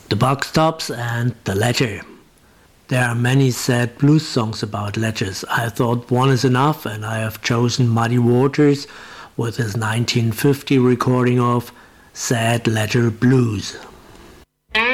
The Buck Stops and The Ledger. There are many sad blues songs about ledgers. I thought one is enough, and I have chosen Muddy Waters with his 1950 recording of Sad Ledger Blues.